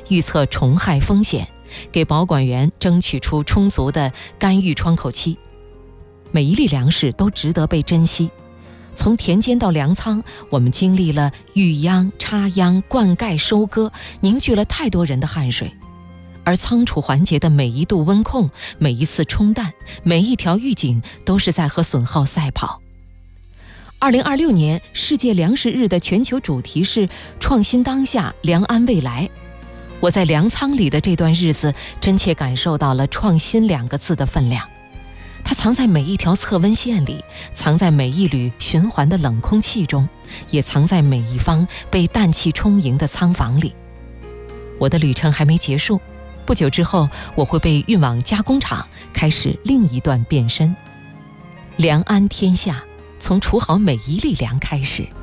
预测虫害风险，给保管员争取出充足的干预窗口期。每一粒粮食都值得被珍惜。从田间到粮仓，我们经历了育秧、插秧、灌溉、收割，凝聚了太多人的汗水。而仓储环节的每一度温控，每一次冲淡，每一条预警，都是在和损耗赛跑。2026年世界粮食日的全球主题是创新当下，粮安未来。我在粮仓里的这段日子，真切感受到了创新2个字的分量。它藏在每一条测温线里，藏在每一缕循环的冷空气中，也藏在每一方被氮气充盈的仓房里。我的旅程还没结束，不久之后，我会被运往加工厂，开始另一段变身。粮安天下，从储好每一粒粮开始。